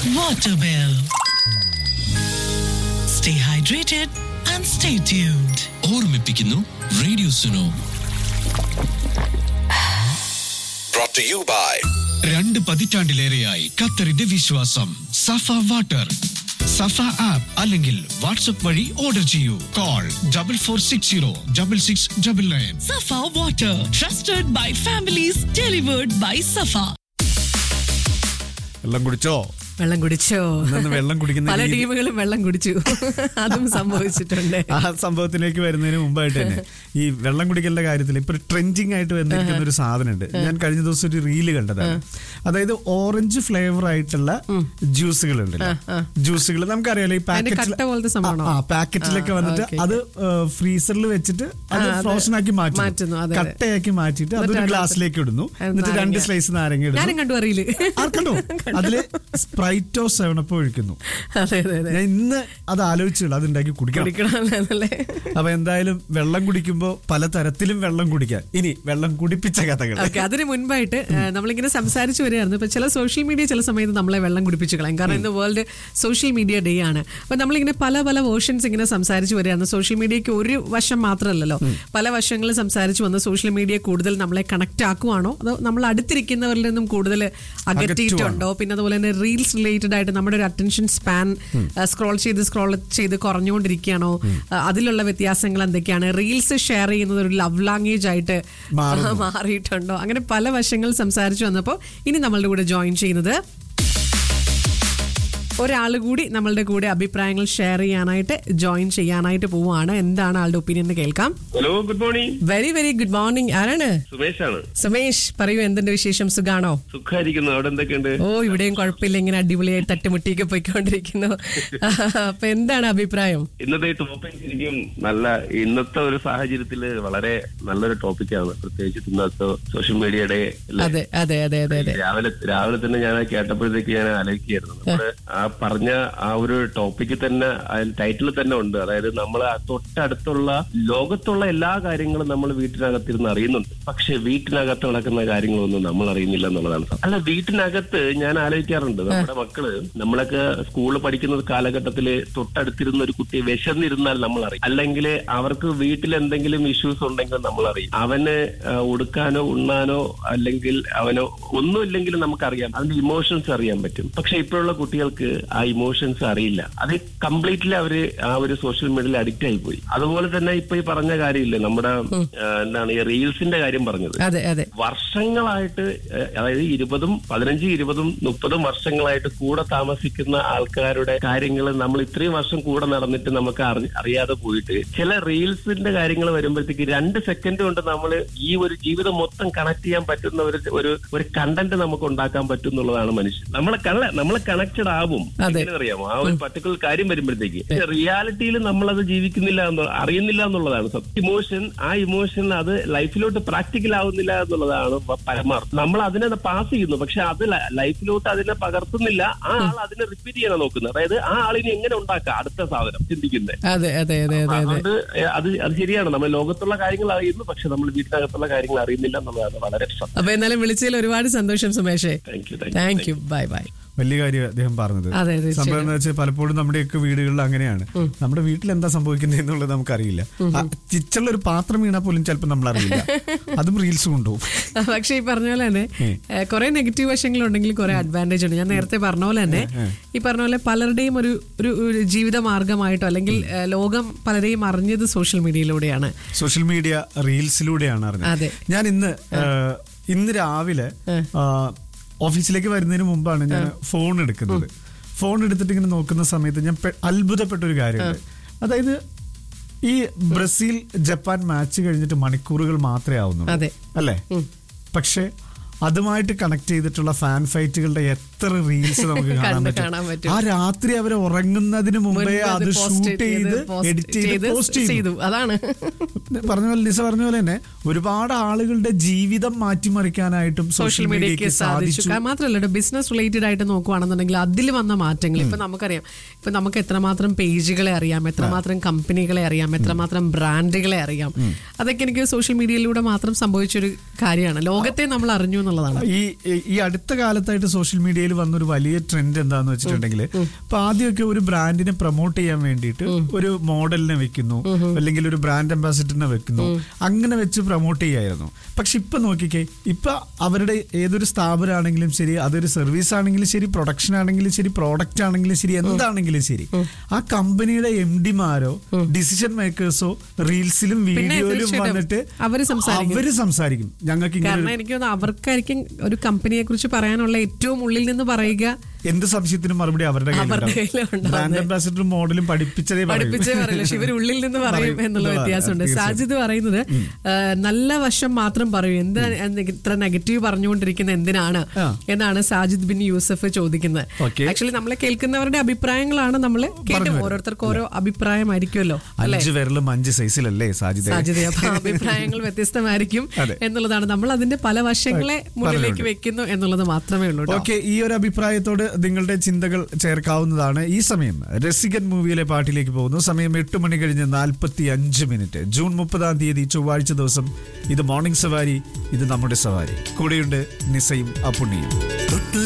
water bill. Stay hydrated and stay tuned. ഓർമ്മിപ്പിക്കുന്നു radio Suno. Brought to you by 2 പതിറ്റാണ്ടിലേറെയായി ഖത്തറിന്റെ വിശ്വാസം സഫ വാട്ടർ. സഫ app അല്ലെങ്കിൽ വാട്സ്ആപ്പ് വഴി ഓർഡർ ചെയ്യൂ. Call 44606699. Safa water, trusted by families, delivered by Safa. വെള്ളം കുടിച്ചോ? വെള്ളം കുടിക്കുന്ന പല ടീമുകളും വെള്ളം കുടിച്ചു. അതും സംഭവിച്ചിട്ടുണ്ട്. ആ സംഭവത്തിലേക്ക് വരുന്നതിന് മുമ്പായിട്ട് തന്നെ ഈ വെള്ളം കുടിക്കലിന്റെ കാര്യത്തിൽ ഇപ്പൊ ട്രെൻഡിങ് ആയിട്ട് വന്നിരിക്കുന്ന ഒരു സാധനമുണ്ട്. ഞാൻ കഴിഞ്ഞ ദിവസം ഒരു റീല് കണ്ടതാണ്. അതായത് ഓറഞ്ച് ഫ്ലേവർ ആയിട്ടുള്ള ജ്യൂസുകൾ ഉണ്ടല്ലോ. ജ്യൂസുകൾ നമുക്കറിയാലോ ഈ പാക്കറ്റിലൊക്കെ വന്നിട്ട് അത് ഫ്രീസറിൽ വെച്ചിട്ട് അത് ഫ്രോസൺ ആക്കി മാറ്റുന്നു, കട്ടയാക്കി മാറ്റിയിട്ട് അതൊരു ഗ്ലാസ്സിലേക്ക് ഇടുന്നു. എന്നിട്ട് 2 സ്ലൈസ് നാരങ്ങ ഇടുന്നു. ആർക്കണ്ടോ അതില് സ്പ്രൈറ്റോ സെവനപ്പോ ഒഴിക്കുന്നു. ഞാൻ ഇന്ന് അത് ആലോചിച്ചുള്ളൂ, അത് ഉണ്ടാക്കി കുടിക്കണം. അപ്പൊ എന്തായാലും വെള്ളം കുടിക്കുമ്പോ പലതരത്തിലും വെള്ളം കുടിക്കാൻ. ഇനി വെള്ളം കുടിപ്പിച്ച കഥകൾ. അതിന് മുൻപായിട്ട് നമ്മളിങ്ങനെ സംസാരിച്ചു വരികയായിരുന്നു. ഇപ്പൊ ചില സോഷ്യൽ മീഡിയ ചില സമയത്ത് നമ്മളെ വെള്ളം കുടിപ്പിച്ചു കളയും. കാരണം ഇന്ന് വേൾഡ് സോഷ്യൽ മീഡിയ ഡേ ആണ്. അപ്പൊ നമ്മളിങ്ങനെ പല വേർഷൻസ് ഇങ്ങനെ സംസാരിച്ചു വരികയായിരുന്നു. സോഷ്യൽ മീഡിയക്ക് ഒരു വശം മാത്രമല്ലല്ലോ, പല വശങ്ങളിൽ സംസാരിച്ചു വന്ന് സോഷ്യൽ മീഡിയ കൂടുതൽ നമ്മളെ കണക്ട് ആക്കുവാണോ അതോ നമ്മൾ അടുത്തിരിക്കുന്നവരിൽ നിന്നും കൂടുതൽ അകറ്റിയിട്ടുണ്ടോ? പിന്നെ അതുപോലെ തന്നെ റീൽസ് റിലേറ്റഡ് ആയിട്ട് നമ്മുടെ ഒരു അറ്റൻഷൻ സ്പാൻ സ്ക്രോൾ ചെയ്ത് കുറഞ്ഞുകൊണ്ടിരിക്കുകയാണോ? അതിലുള്ള വ്യത്യാസങ്ങൾ എന്തൊക്കെയാണ്? റീൽസ് ഷെയർ ചെയ്യുന്നത് ഒരു ലവ് ലാംഗ്വേജ് ആയിട്ട് മാറിയിട്ടുണ്ടോ? അങ്ങനെ പല വശങ്ങൾ സംസാരിച്ചു വന്നപ്പോൾ ഇനി നമ്മളുടെ കൂടെ ജോയിൻ ചെയ്യുന്നത് ഒരാൾ കൂടി നമ്മളുടെ കൂടെ അഭിപ്രായങ്ങൾ ഷെയർ ചെയ്യാനായിട്ട് ജോയിൻ ചെയ്യാനായിട്ട് പോവാണ്. എന്താണ് ആളുടെ ഒപ്പീനിയൻ എന്ന് കേൾക്കാം. Hello, good morning. Very good morning. ആരാണ്? സുമേഷ് ആണ്. സുമേഷ്, പറയൂ, എന്തിന്റെ വിശേഷം? സുഖാണോ? സുഖായിരിക്കുന്നു. അവിടെ എന്തൊക്കെയുണ്ട്? ഓ, ഇവിടെയും കുഴപ്പമില്ല, ഇങ്ങനെ അടിപൊളിയായി തട്ടുമുട്ടിയൊക്കെ പോയിക്കൊണ്ടിരിക്കുന്നു. അപ്പൊ എന്താണ് അഭിപ്രായം? ഇന്നത്തെ ടോപ്പിക് ശരിക്കും ഇന്നത്തെ ഒരു സാഹചര്യത്തില് വളരെ നല്ലൊരു ടോപ്പിക്കാണ്. പ്രത്യേകിച്ച് ഇന്നത്തെ സോഷ്യൽ മീഡിയയുടെ രാവിലെ തന്നെ ഞാൻ കേട്ടപ്പോഴത്തേക്ക് ഞാൻ ആലോചിക്കുകയായിരുന്നു. നമ്മള് പറഞ്ഞ ആ ഒരു ടോപ്പിക്ക് തന്നെ ടൈറ്റിൽ തന്നെ ഉണ്ട്. അതായത് നമ്മൾ തൊട്ടടുത്തുള്ള ലോകത്തുള്ള എല്ലാ കാര്യങ്ങളും നമ്മൾ വീട്ടിനകത്തിരുന്ന് അറിയുന്നുണ്ട്. പക്ഷെ വീട്ടിനകത്ത് നടക്കുന്ന കാര്യങ്ങളൊന്നും നമ്മൾ അറിയുന്നില്ല എന്നുള്ളതാണ്. അല്ല, വീട്ടിനകത്ത് ഞാൻ ആലോചിക്കാറുണ്ട്, നമ്മുടെ മക്കള് നമ്മളൊക്കെ സ്കൂളിൽ പഠിക്കുന്ന കാലഘട്ടത്തില് തൊട്ടടുത്തിരുന്ന ഒരു കുട്ടി വിശന്നിരുന്നാൽ നമ്മൾ അറിയും. അല്ലെങ്കിൽ അവർക്ക് വീട്ടിൽ എന്തെങ്കിലും ഇഷ്യൂസ് ഉണ്ടെങ്കിൽ നമ്മൾ അറിയും. അവന് ഉടുക്കാനോ ഉണ്ണാനോ അല്ലെങ്കിൽ അവനോ ഒന്നുമില്ലെങ്കിലും നമുക്കറിയാം, അതിന്റെ ഇമോഷൻസ് അറിയാൻ പറ്റും. പക്ഷെ ഇപ്പോഴുള്ള കുട്ടികൾക്ക് ആ ഇമോഷൻസ് അറിയില്ല. അത് കംപ്ലീറ്റ്ലി അവര് ആ ഒരു സോഷ്യൽ മീഡിയയിൽ അഡിക്റ്റ് ആയി പോയി. അതുപോലെ തന്നെ ഇപ്പൊ ഈ പറഞ്ഞ കാര്യമില്ലേ, നമ്മുടെ എന്താണ് ഈ റീൽസിന്റെ കാര്യം പറഞ്ഞത്, വർഷങ്ങളായിട്ട്, അതായത് 15, 20, 30 വർഷങ്ങളായിട്ട് കൂടെ താമസിക്കുന്ന ആൾക്കാരുടെ കാര്യങ്ങൾ നമ്മൾ ഇത്രയും വർഷം കൂടെ നടന്നിട്ട് നമുക്ക് അറിയാതെ പോയിട്ട് ചില റീൽസിന്റെ കാര്യങ്ങൾ വരുമ്പോഴത്തേക്ക് 2 സെക്കൻഡ് കൊണ്ട് നമ്മൾ ഈ ഒരു ജീവിതം മൊത്തം കണക്ട് ചെയ്യാൻ പറ്റുന്ന ഒരു കണ്ടന്റ് നമുക്ക് ഉണ്ടാക്കാൻ പറ്റും എന്നുള്ളതാണ് മനുഷ്യൻ. നമ്മളെ കണക്റ്റഡ് ആവും. അറിയാമോ ആ ഒരു പർട്ടിക്കുലർ കാര്യം വരുമ്പോഴത്തേക്ക് റിയാലിറ്റിയിൽ നമ്മളത് ജീവിക്കുന്നില്ല അറിയുന്നില്ല എന്നുള്ളതാണ് ഇമോഷൻ. ആ ഇമോഷൻ അത് ലൈഫിലോട്ട് പ്രാക്ടിക്കൽ ആവുന്നില്ല എന്നുള്ളതാണ് പരമാർത്ഥം. നമ്മൾ അതിനെ പാസ് ചെയ്യുന്നു, പക്ഷെ അത് ലൈഫിലോട്ട് അതിനെ പകർത്തുന്നില്ല. ആ ആൾ അതിനെ റിപ്പീറ്റ് ചെയ്യാൻ നോക്കുന്നത്. അതായത് ആ ആളിനെ എങ്ങനെ ഉണ്ടാക്കാം അടുത്ത സാധനം ചിന്തിക്കുന്നത്. അതുകൊണ്ട് അത് ശരിയാണ്. നമ്മൾ ലോകത്തുള്ള കാര്യങ്ങൾ അറിയുന്നു, പക്ഷെ നമ്മൾ വീട്ടിനകത്തുള്ള കാര്യങ്ങൾ അറിയുന്നില്ല എന്നുള്ളതാണ് വളരെ പ്രശ്നം. അപ്പൊ എന്നാലും വിളിച്ചതിൽ ഒരുപാട് സന്തോഷം സുമേഷേ. Thank you. ബൈ. വലിയ കാര്യം അദ്ദേഹം പറഞ്ഞത്. സംഭവം എന്ന് വെച്ചാൽ പലപ്പോഴും നമ്മുടെയൊക്കെ വീടുകളിൽ അങ്ങനെയാണ്. നമ്മുടെ വീട്ടിൽ എന്താ സംഭവിക്കുന്നത് എന്നുള്ളത് നമുക്കറിയില്ല. ചിച്ചുള്ള ഒരു പാത്രം വീണാൽ പോലും ചിലപ്പോൾ നമ്മൾ അറിയില്ല. അതും റീൽസ് കൊണ്ടുപോകും. പക്ഷെ ഈ പറഞ്ഞ പോലെ തന്നെ കുറെ നെഗറ്റീവ് വശങ്ങളുണ്ടെങ്കിൽ കുറെ അഡ്വാൻറ്റേജ് ഉണ്ട്. ഞാൻ നേരത്തെ പറഞ്ഞ പോലെ തന്നെ ഈ പറഞ്ഞ പോലെ പലരുടെയും ഒരു ജീവിത മാർഗമായിട്ടോ അല്ലെങ്കിൽ ലോകം പലരെയും അറിഞ്ഞത് സോഷ്യൽ മീഡിയയിലൂടെയാണ്. സോഷ്യൽ മീഡിയ റീൽസിലൂടെയാണ് അറിഞ്ഞത്. ഞാൻ ഇന്ന് രാവിലെ ഓഫീസിലേക്ക് വരുന്നതിന് മുമ്പാണ് ഞാൻ ഫോൺ എടുക്കുന്നത്. ഫോൺ എടുത്തിട്ട് ഇങ്ങനെ നോക്കുന്ന സമയത്ത് ഞാൻ അത്ഭുതപ്പെട്ട ഒരു കാര്യമുണ്ട്. അതായത് ഈ ബ്രസീൽ ജപ്പാൻ മാച്ച് കഴിഞ്ഞിട്ട് മണിക്കൂറുകൾ മാത്രമേ ആവുന്നുള്ളൂ അല്ലേ? പക്ഷെ അതുമായിട്ട് കണക്ട് ചെയ്തിട്ടുള്ള ഫാൻ ഫൈറ്റുകളുടെ എത്ര റീൽസ് നമുക്ക് കാണാൻ പറ്റും. ആ രാത്രി അവർ ഉറങ്ങുന്നതിന് മുമ്പേ അത് ഷൂട്ട് ചെയ്ത് എഡിറ്റ് ചെയ്ത് പോസ്റ്റ് ചെയ്തു. അതാണ് പറഞ്ഞ പോലെ നിസ പറഞ്ഞ പോലെ തന്നെ ഒരുപാട് ആളുകളുടെ ജീവിതം മാറ്റിമറിക്കാനായിട്ടും സോഷ്യൽ മീഡിയക്ക് സാധിച്ചു. മാത്രമല്ല ബിസിനസ് റിലേറ്റഡ് ആയിട്ട് നോക്കുവാണെന്നുണ്ടെങ്കിൽ അതിൽ വന്ന മാറ്റങ്ങൾ ഇപ്പൊ നമുക്കറിയാം. ഇപ്പൊ നമുക്ക് എത്രമാത്രം പേജുകളെ അറിയാം, എത്രമാത്രം കമ്പനികളെ അറിയാം, എത്രമാത്രം ബ്രാൻഡുകളെ അറിയാം. അതൊക്കെ എനിക്ക് സോഷ്യൽ മീഡിയയിലൂടെ മാത്രം സംഭവിച്ചൊരു കാര്യമാണ്. ലോകത്തെ നമ്മൾ അറിഞ്ഞു എന്നുള്ളതാണ്. ഈ അടുത്ത കാലത്തായിട്ട് സോഷ്യൽ മീഡിയയിൽ വന്നൊരു വലിയ ട്രെൻഡ് എന്താന്ന് വെച്ചിട്ടുണ്ടെങ്കിൽ ഇപ്പൊ ആദ്യമൊക്കെ ഒരു ബ്രാൻഡിനെ പ്രൊമോട്ട് ചെയ്യാൻ വേണ്ടിയിട്ട് ഒരു മോഡലിനെ വെക്കുന്നു, അല്ലെങ്കിൽ ഒരു ബ്രാൻഡ് അംബാസിഡറിനെ വെക്കുന്നു, അങ്ങനെ വെച്ച് പ്രൊമോട്ട് ചെയ്യായിരുന്നു. പക്ഷെ ഇപ്പൊ നോക്കിക്കേ, ഇപ്പൊ അവരുടെ ഏതൊരു സ്ഥാപനമാണെങ്കിലും ശരി, അതൊരു സർവീസ് ആണെങ്കിലും ശരി, പ്രൊഡക്ഷൻ ആണെങ്കിലും ശരി, പ്രോഡക്റ്റ് ആണെങ്കിലും ശരി, എന്താണെങ്കിലും ശരി, ആ കമ്പനിയുടെ MD-മാരോ ഡിസിഷൻ മേക്കേഴ്സോ റീൽസിലും വീഡിയോയിലും വന്നിട്ട് അവര് സംസാരിക്കും. ഞങ്ങൾക്ക് കാരണം എനിക്ക് തോന്നുന്നു അവർക്കായിരിക്കും ഒരു കമ്പനിയെ കുറിച്ച് പറയാനുള്ള ഏറ്റവും ഉള്ളിൽ നിന്ന് പറയുക. എന്ത് സംശയത്തിനും മറുപടി അവരുടെ ബ്രാൻഡ് അംബാസിഡർ മോഡലും പഠിപ്പിച്ചേ പറയില്ല, ഇവർ ഉള്ളിൽ നിന്ന് പറയും എന്നുള്ള വ്യത്യാസമുണ്ട്. സാജിദ് പറയുന്നത് നല്ല വശം മാത്രം പറയും, ഇത്ര നെഗറ്റീവ് പറഞ്ഞുകൊണ്ടിരിക്കുന്ന എന്തിനാണ് എന്നാണ് സാജിദ് ബിൻ യൂസഫ് ചോദിക്കുന്നത്. ആക്ച്വലി നമ്മളെ കേൾക്കുന്നവരുടെ അഭിപ്രായങ്ങളാണ് നമ്മൾ കേട്ടത്. ഓരോരുത്തർക്കും ഓരോ അഭിപ്രായമായിരിക്കുമല്ലോ, സാജിദ്. അപ്പൊ അഭിപ്രായങ്ങൾ വ്യത്യസ്തമായിരിക്കും എന്നുള്ളതാണ്. നമ്മൾ അതിന്റെ പല വശങ്ങളെ മുന്നിലേക്ക് വെക്കുന്നു എന്നുള്ളത് മാത്രമേ ഉള്ളൂ. ഈ ഒരു അഭിപ്രായത്തോട് നിങ്ങളുടെ ചിന്തകൾ ചേർക്കാവുന്നതാണ്. ഈ സമയം രസികൻ മൂവിയിലെ പാട്ടിലേക്ക് പോകുന്നു. സമയം 8 മണി കഴിഞ്ഞ് 45. ജൂൺ 30 ചൊവ്വാഴ്ച ദിവസം. ഇത് മോർണിംഗ് സവാരി, ഇത് നമ്മുടെ സവാരി. കൂടെയുണ്ട് നിസയും അപ്പുണ്ണിയും.